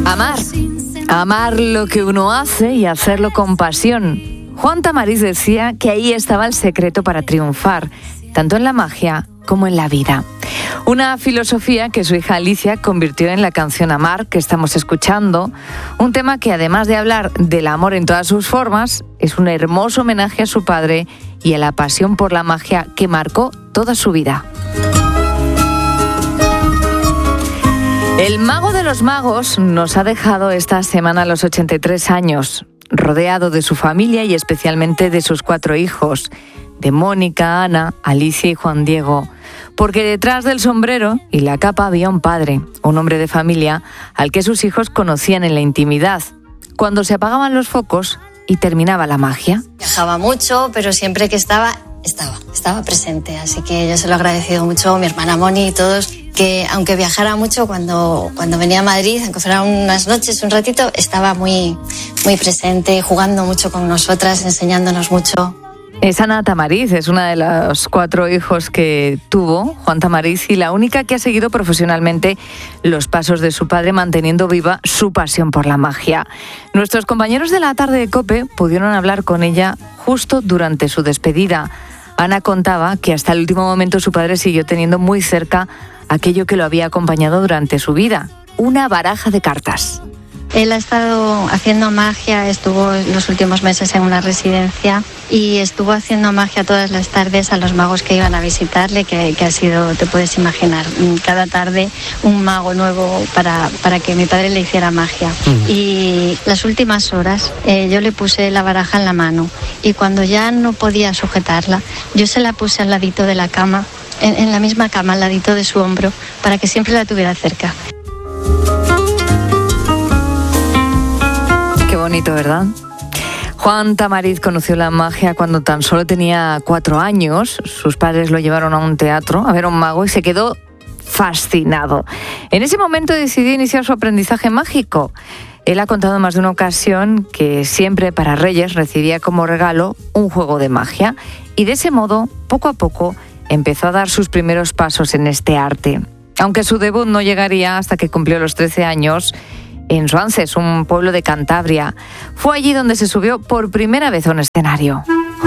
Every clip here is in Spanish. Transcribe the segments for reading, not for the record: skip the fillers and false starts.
Amar lo que uno hace y hacerlo con pasión. Juan Tamariz decía que ahí estaba el secreto para triunfar, tanto en la magia como en la vida. Una filosofía que su hija Alicia convirtió en la canción Amar, que estamos escuchando, un tema que además de hablar del amor en todas sus formas, es un hermoso homenaje a su padre y a la pasión por la magia que marcó toda su vida. El mago de los magos nos ha dejado esta semana a los 83 años, rodeado de su familia y especialmente de sus 4 hijos, de Mónica, Ana, Alicia y Juan Diego, porque detrás del sombrero y la capa había un padre, un hombre de familia, al que sus hijos conocían en la intimidad, cuando se apagaban los focos y terminaba la magia. Viajaba mucho, pero siempre que estaba presente, así que yo se lo he agradecido mucho a mi hermana Moni y todos, que aunque viajara mucho, cuando venía a Madrid, aunque fueran unas noches, un ratito, estaba muy presente, jugando mucho con nosotras, enseñándonos mucho. Es Ana Tamariz, es una de los 4 hijos que tuvo Juan Tamariz y la única que ha seguido profesionalmente los pasos de su padre, manteniendo viva su pasión por la magia. Nuestros compañeros de la tarde de COPE pudieron hablar con ella justo durante su despedida. Ana contaba que hasta el último momento su padre siguió teniendo muy cerca aquello que lo había acompañado durante su vida, una baraja de cartas. Él ha estado haciendo magia, estuvo los últimos meses en una residencia y estuvo haciendo magia todas las tardes a los magos que iban a visitarle, que ha sido, te puedes imaginar, cada tarde un mago nuevo para que mi padre le hiciera magia. Y las últimas horas yo le puse la baraja en la mano y cuando ya no podía sujetarla, yo se la puse al ladito de la cama, en la misma cama, al ladito de su hombro, para que siempre la tuviera cerca. Qué bonito, ¿verdad? Juan Tamariz conoció la magia cuando tan solo tenía 4 años. Sus padres lo llevaron a un teatro a ver a un mago y se quedó fascinado. En ese momento decidió iniciar su aprendizaje mágico. Él ha contado en más de una ocasión que siempre para Reyes recibía como regalo un juego de magia y de ese modo, poco a poco, empezó a dar sus primeros pasos en este arte. Aunque su debut no llegaría hasta que cumplió los 13 años, en Soances, un pueblo de Cantabria. Fue allí donde se subió por primera vez a un escenario.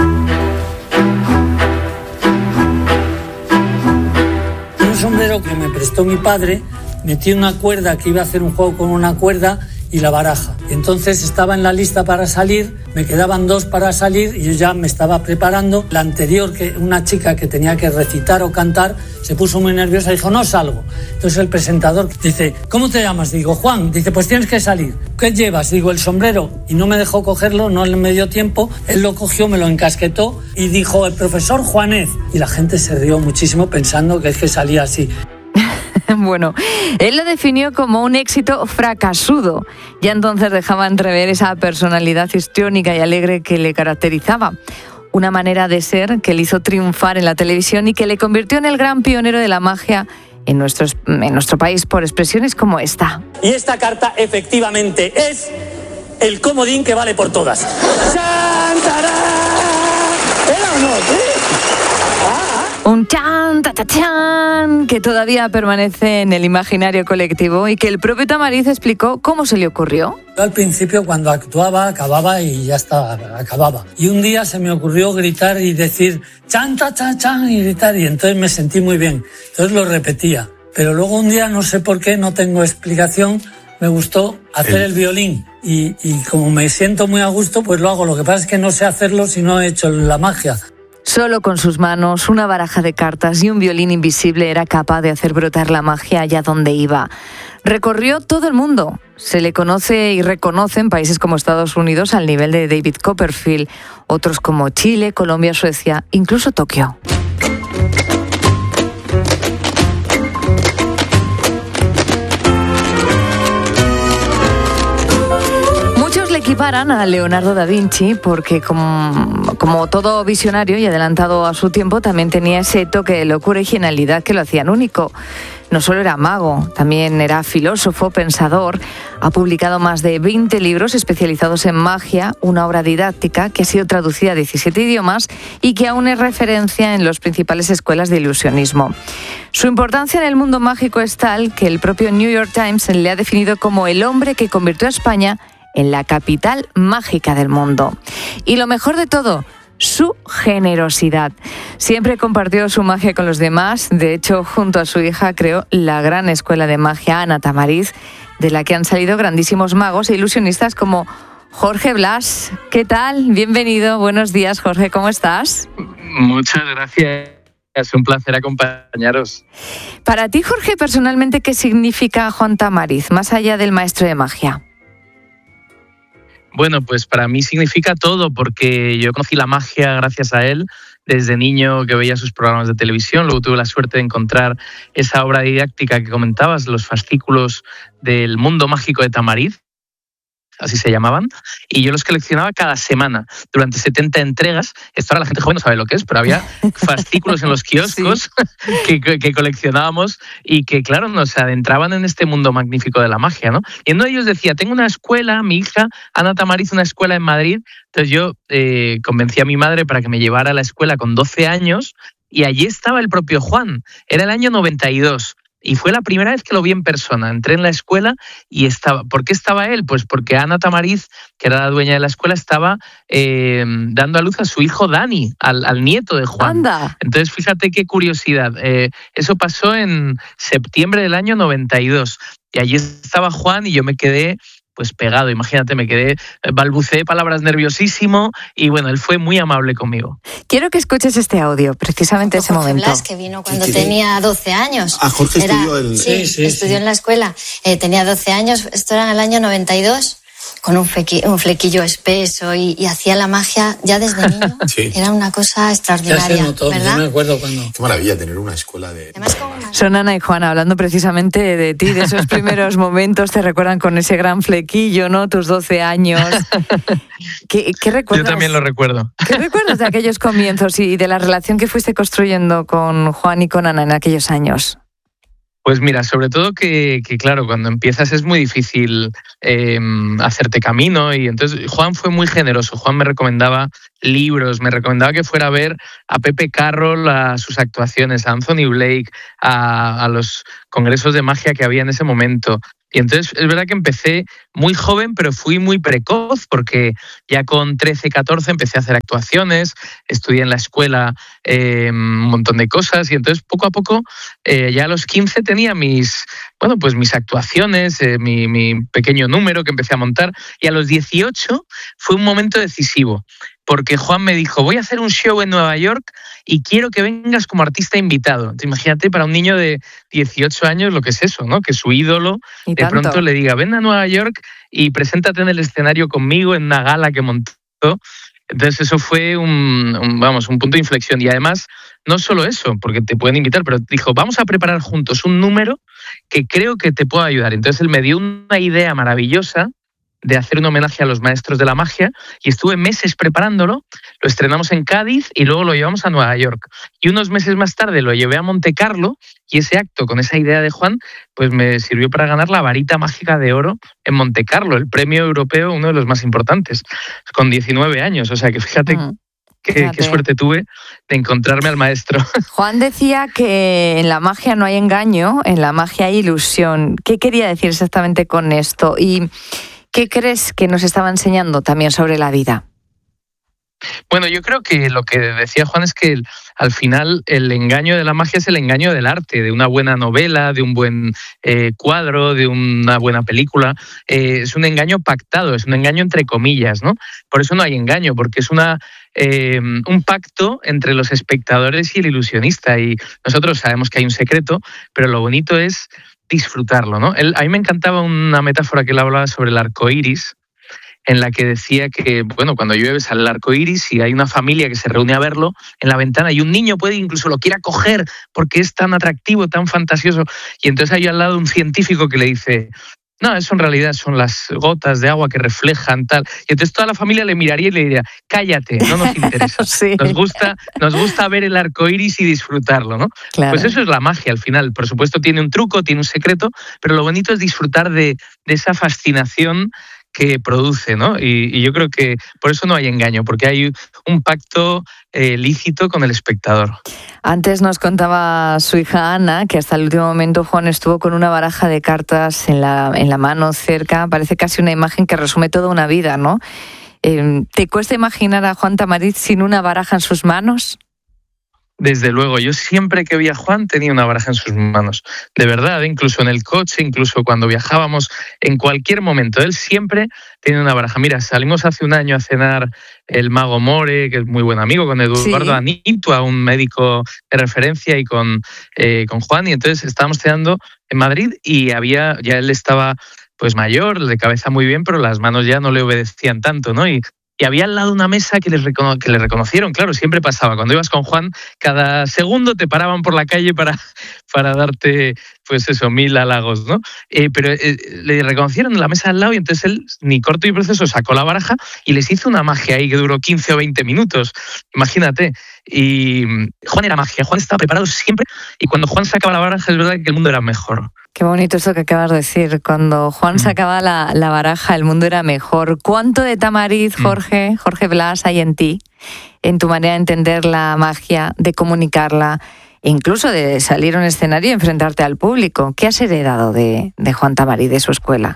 Un sombrero que me prestó mi padre, metí una cuerda, que iba a hacer un juego con una cuerda y la baraja. Entonces estaba en la lista para salir, me quedaban 2 para salir y yo ya me estaba preparando. La anterior, que una chica que tenía que recitar o cantar, se puso muy nerviosa y dijo, no salgo. Entonces el presentador dice, ¿cómo te llamas? Digo, Juan. Dice, pues tienes que salir. ¿Qué llevas? Digo, el sombrero. Y no me dejó cogerlo, no me dio tiempo. Él lo cogió, me lo encasquetó y dijo, el profesor Juanez. Y la gente se rió muchísimo pensando que es que salía así. Bueno, él lo definió como un éxito fracasudo. Ya entonces dejaba entrever esa personalidad histriónica y alegre que le caracterizaba. Una manera de ser que le hizo triunfar en la televisión y que le convirtió en el gran pionero de la magia en nuestro país por expresiones como esta. Y esta carta efectivamente es el comodín que vale por todas. ¡Chantará! ¿Era o no? ¿Sí? Un chan, ta, ta, chan, que todavía permanece en el imaginario colectivo y que el propio Tamariz explicó cómo se le ocurrió. Yo al principio cuando actuaba, acababa y ya estaba, acababa. Y un día se me ocurrió gritar y decir chan, ta, ta, chan y gritar y entonces me sentí muy bien. Entonces lo repetía. Pero luego un día, no sé por qué, no tengo explicación, me gustó hacer el violín. Y como me siento muy a gusto, pues lo hago. Lo que pasa es que no sé hacerlo si no he hecho la magia. Solo con sus manos, una baraja de cartas y un violín invisible era capaz de hacer brotar la magia allá donde iba. Recorrió todo el mundo. Se le conoce y reconoce en países como Estados Unidos al nivel de David Copperfield, otros como Chile, Colombia, Suecia, incluso Tokio. Equiparan a Leonardo da Vinci porque como todo visionario y adelantado a su tiempo también tenía ese toque de locura y genialidad que lo hacían único. no solo era mago, también era filósofo, pensador. Ha publicado más de 20 libros especializados en magia, una obra didáctica que ha sido traducida a 17 idiomas y que aún es referencia en las principales escuelas de ilusionismo. Su importancia en el mundo mágico es tal que el propio New York Times le ha definido como el hombre que convirtió a España en la capital mágica del mundo. Y lo mejor de todo, su generosidad. Siempre compartió su magia con los demás. De hecho, junto a su hija creó la gran escuela de magia Ana Tamariz, de la que han salido grandísimos magos e ilusionistas como Jorge Blas. ¿Qué tal? Bienvenido. Buenos días, Jorge. ¿Cómo estás? Muchas gracias. Es un placer acompañaros. Para ti, Jorge, personalmente, ¿qué significa Juan Tamariz, más allá del maestro de magia? Bueno, pues para mí significa todo, porque yo conocí la magia gracias a él desde niño, que veía sus programas de televisión. Luego tuve la suerte de encontrar esa obra didáctica que comentabas, los fascículos del mundo mágico de Tamariz, así se llamaban, y yo los coleccionaba cada semana durante 70 entregas. Esto ahora la gente joven no sabe lo que es, pero había fascículos en los kioscos sí. que coleccionábamos y que, claro, nos adentraban en este mundo magnífico de la magia, ¿no? Y uno de ellos decía, tengo una escuela, mi hija, Ana Tamariz, una escuela en Madrid. Entonces yo convencí a mi madre para que me llevara a la escuela con 12 años y allí estaba el propio Juan. Era el año 92. Y fue la primera vez que lo vi en persona. Entré en la escuela y estaba... ¿Por qué estaba él? Pues porque Ana Tamariz, que era la dueña de la escuela, estaba dando a luz a su hijo Dani, al nieto de Juan. ¡Anda! Entonces, fíjate qué curiosidad. Eso pasó en septiembre del año 92. Y allí estaba Juan y yo me quedé pues pegado, imagínate, balbuceé palabras nerviosísimo y bueno, él fue muy amable conmigo. Quiero que escuches este audio, precisamente ese Jorge momento. Blas, que vino cuando tenía 12 años. Ah, Jorge estudió en... Sí, estudió en la escuela. Tenía 12 años, esto era en el año 92, con un flequillo espeso y hacía la magia ya desde niño. Sí. Era una cosa extraordinaria, ya se notó, ¿verdad? Yo me acuerdo cuando... Qué maravilla tener una escuela de... Además, Son Ana y Juan hablando precisamente de ti, de esos primeros momentos. Te recuerdan con ese gran flequillo, ¿no? Tus 12 años. ¿Qué recuerdas? Yo también lo recuerdo. ¿Qué recuerdas de aquellos comienzos y de la relación que fuiste construyendo con Juan y con Ana en aquellos años? Pues mira, sobre todo que claro, cuando empiezas es muy difícil hacerte camino y entonces Juan fue muy generoso. Juan me recomendaba libros, me recomendaba que fuera a ver a Pepe Carroll, a sus actuaciones, a Anthony Blake, a los congresos de magia que había en ese momento. Y entonces es verdad que empecé muy joven, pero fui muy precoz porque ya con 13, 14 empecé a hacer actuaciones, estudié en la escuela un montón de cosas y entonces poco a poco ya a los 15 tenía mis actuaciones, mi pequeño número que empecé a montar y a los 18 fue un momento decisivo. Porque Juan me dijo, voy a hacer un show en Nueva York y quiero que vengas como artista invitado. Entonces, imagínate para un niño de 18 años lo que es eso, ¿no? Que su ídolo de pronto le diga, ven a Nueva York y preséntate en el escenario conmigo en una gala que montó. Entonces eso fue un punto de inflexión. Y además, no solo eso, porque te pueden invitar, pero dijo, vamos a preparar juntos un número que creo que te pueda ayudar. Entonces él me dio una idea maravillosa de hacer un homenaje a los maestros de la magia y estuve meses preparándolo, lo estrenamos en Cádiz y luego lo llevamos a Nueva York. Y unos meses más tarde lo llevé a Montecarlo y ese acto con esa idea de Juan pues me sirvió para ganar la varita mágica de oro en Montecarlo, el premio europeo, uno de los más importantes, con 19 años. O sea que fíjate qué suerte tuve de encontrarme al maestro. Juan decía que en la magia no hay engaño, en la magia hay ilusión. ¿Qué quería decir exactamente con esto? Y ¿qué crees que nos estaba enseñando también sobre la vida? Bueno, yo creo que lo que decía Juan es que al final el engaño de la magia es el engaño del arte, de una buena novela, de un buen cuadro, de una buena película. Es un engaño pactado, es un engaño entre comillas, ¿no? Por eso no hay engaño, porque es un pacto entre los espectadores y el ilusionista. Y nosotros sabemos que hay un secreto, pero lo bonito es disfrutarlo, ¿no? A mí me encantaba una metáfora que él hablaba sobre el arco iris, en la que decía que, bueno, cuando llueve sale el arco iris y hay una familia que se reúne a verlo en la ventana y un niño puede incluso lo quiera coger porque es tan atractivo, tan fantasioso. Y entonces hay al lado un científico que le dice, No, eso en realidad son las gotas de agua que reflejan tal. Y entonces toda la familia le miraría y le diría, cállate, no nos interesa. Sí. Nos gusta ver el arco iris y disfrutarlo, ¿no? Claro. Pues eso es la magia al final. Por supuesto tiene un truco, tiene un secreto, pero lo bonito es disfrutar de esa fascinación que produce, ¿no? Y yo creo que por eso no hay engaño, porque hay un pacto lícito con el espectador. Antes nos contaba su hija Ana que hasta el último momento Juan estuvo con una baraja de cartas en la mano cerca. Parece casi una imagen que resume toda una vida, ¿no? ¿Te cuesta imaginar a Juan Tamariz sin una baraja en sus manos? Desde luego, yo siempre que vi a Juan tenía una baraja en sus manos. De verdad, incluso en el coche, incluso cuando viajábamos, en cualquier momento, él siempre tenía una baraja. Mira, salimos hace un año a cenar el Mago More, que es muy buen amigo, con Eduardo Anitua, un médico de referencia, y con Juan, y entonces estábamos cenando en Madrid y ya él estaba pues mayor, de cabeza muy bien, pero las manos ya no le obedecían tanto, ¿no? Y había al lado una mesa que le reconocieron, claro, siempre pasaba. Cuando ibas con Juan, cada segundo te paraban por la calle para darte, pues eso, 1000 halagos, ¿no? Pero le reconocieron en la mesa al lado y entonces él, ni corto y proceso, sacó la baraja y les hizo una magia ahí que duró 15 o 20 minutos. Imagínate. Y Juan era magia, Juan estaba preparado siempre y cuando Juan sacaba la baraja es verdad que el mundo era mejor. Qué bonito eso que acabas de decir. Cuando Juan sacaba la baraja, el mundo era mejor. ¿Cuánto de Tamariz, Jorge Blas, hay en ti? En tu manera de entender la magia, de comunicarla, incluso de salir a un escenario y enfrentarte al público. ¿Qué has heredado de Juan Tamariz, de su escuela?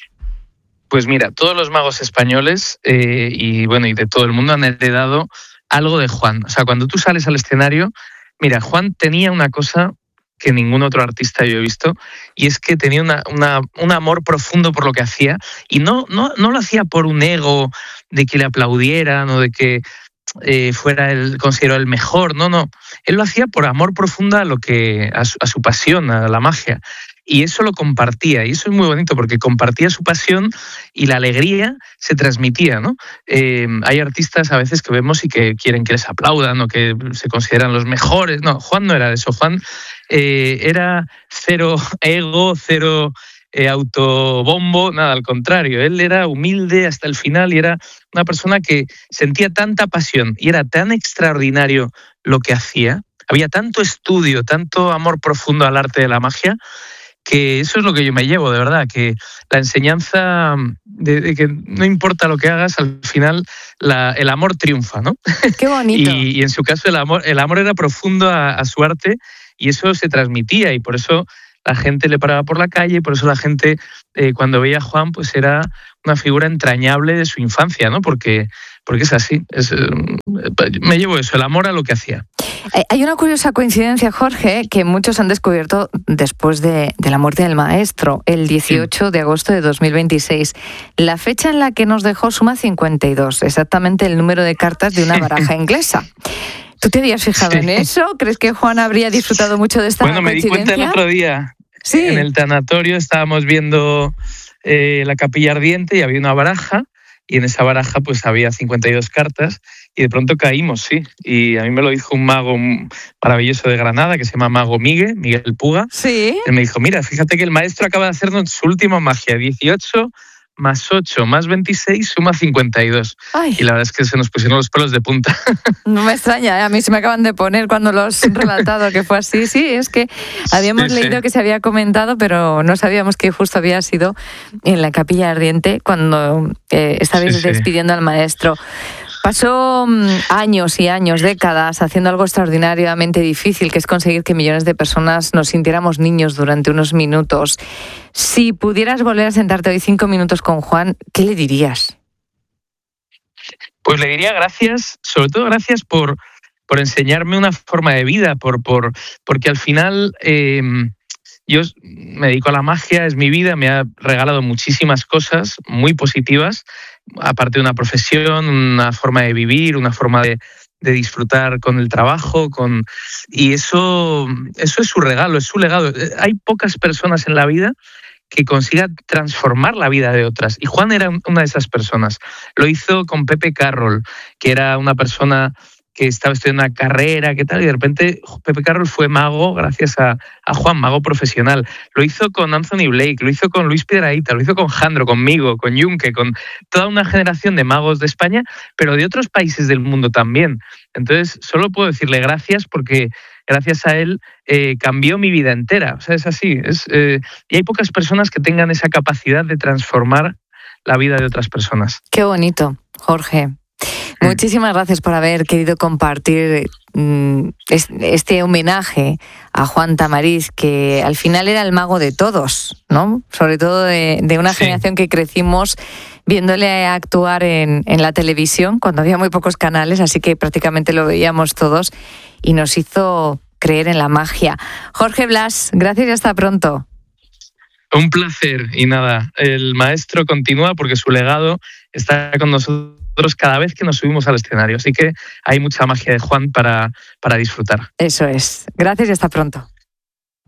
Pues mira, todos los magos españoles y de todo el mundo han heredado algo de Juan. O sea, cuando tú sales al escenario, mira, Juan tenía una cosa que ningún otro artista yo he visto, y es que tenía un amor profundo por lo que hacía, y no lo hacía por un ego de que le aplaudieran o de que fuera el considerado el mejor, no. Él lo hacía por amor profundo a su pasión, a la magia. Y eso lo compartía, y eso es muy bonito porque compartía su pasión y la alegría se transmitía, ¿no? Hay artistas a veces que vemos y que quieren que les aplaudan o que se consideran los mejores. No, Juan no era eso. Juan era cero ego, cero autobombo, nada, al contrario. Él era humilde hasta el final y era una persona que sentía tanta pasión y era tan extraordinario lo que hacía. Había tanto estudio, tanto amor profundo al arte de la magia, que eso es lo que yo me llevo, de verdad, que la enseñanza de que no importa lo que hagas, al final el amor triunfa, ¿no? Qué bonito. y en su caso el amor era profundo a su arte y eso se transmitía y por eso la gente le paraba por la calle, y por eso la gente cuando veía a Juan pues era una figura entrañable de su infancia, ¿no? Porque es así. Me llevo eso, el amor a lo que hacía. Hay una curiosa coincidencia, Jorge, que muchos han descubierto después de la muerte del maestro, el 18 de agosto de 2026. La fecha en la que nos dejó suma 52, exactamente el número de cartas de una baraja inglesa. ¿Tú te habías fijado en eso? ¿Crees que Juan habría disfrutado mucho de esta coincidencia? Me di cuenta el otro día. Sí. En el tanatorio estábamos viendo la capilla ardiente y había una baraja y en esa baraja pues había 52 cartas y de pronto caímos, sí. Y a mí me lo dijo un mago maravilloso de Granada que se llama Mago Miguel Puga. Sí. Él me dijo, mira, fíjate que el maestro acaba de hacernos su última magia, 18 más 8 más 26 suma 52. Ay. Y la verdad es que se nos pusieron los pelos de punta. No me extraña, a mí se me acaban de poner cuando lo has relatado que fue así. Sí, es que habíamos leído que se había comentado, pero no sabíamos que justo había sido en la capilla ardiente cuando estabais despidiendo al maestro. Pasó años y años, décadas, haciendo algo extraordinariamente difícil, que es conseguir que millones de personas nos sintiéramos niños durante unos minutos. Si pudieras volver a sentarte hoy 5 minutos con Juan, ¿qué le dirías? Pues le diría gracias, sobre todo gracias por enseñarme una forma de vida, porque al final yo me dedico a la magia, es mi vida, me ha regalado muchísimas cosas muy positivas, aparte de una profesión, una forma de vivir, una forma de disfrutar con el trabajo, y eso es su regalo, es su legado. Hay pocas personas en la vida que consigan transformar la vida de otras, y Juan era una de esas personas. Lo hizo con Pepe Carroll, que era una persona que estaba estudiando una carrera, ¿qué tal? Y de repente Pepe Carroll fue mago gracias a Juan, mago profesional. Lo hizo con Anthony Blake, lo hizo con Luis Piedrahita, lo hizo con Jandro, conmigo, con Junque, con toda una generación de magos de España, pero de otros países del mundo también. Entonces, solo puedo decirle gracias porque gracias a él cambió mi vida entera. O sea, es así. Y hay pocas personas que tengan esa capacidad de transformar la vida de otras personas. Qué bonito, Jorge. Muchísimas gracias por haber querido compartir este homenaje a Juan Tamariz, que al final era el mago de todos, ¿no? Sobre todo de una generación que crecimos viéndole actuar en la televisión cuando había muy pocos canales, así que prácticamente lo veíamos todos y nos hizo creer en la magia. Jorge Blas, gracias y hasta pronto. Un placer y nada, el maestro continúa porque su legado está con nosotros cada vez que nos subimos al escenario. Así que hay mucha magia de Juan para disfrutar. Eso es. Gracias y hasta pronto.